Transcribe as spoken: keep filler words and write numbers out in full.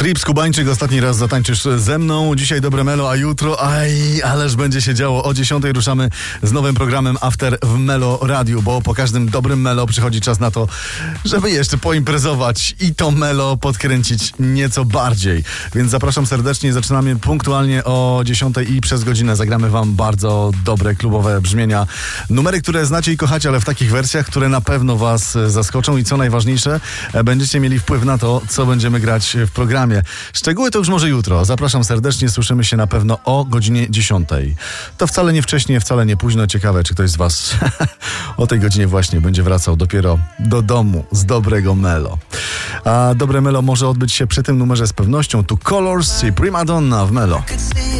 Trips Kubańczyk, ostatni raz zatańczysz ze mną. Dzisiaj dobre melo, a jutro, aj, ależ będzie się działo. O dziesiątej ruszamy z nowym programem After w Melo Radiu, bo po każdym dobrym melo przychodzi czas na to, żeby jeszcze poimprezować i to melo podkręcić nieco bardziej. Więc zapraszam serdecznie, zaczynamy punktualnie o dziesiątej i przez godzinę zagramy wam bardzo dobre klubowe brzmienia. Numery, które znacie i kochacie, ale w takich wersjach, które na pewno was zaskoczą i co najważniejsze, będziecie mieli wpływ na to, co będziemy grać w programie. Szczegóły to już może jutro. Zapraszam serdecznie, słyszymy się na pewno o godzinie dziesiątej. To wcale nie wcześnie, wcale nie późno. Ciekawe, czy ktoś z was o tej godzinie właśnie będzie wracał dopiero do domu z dobrego melo. A dobre melo może odbyć się przy tym numerze z pewnością. Tu Colors i Primadonna w Melo.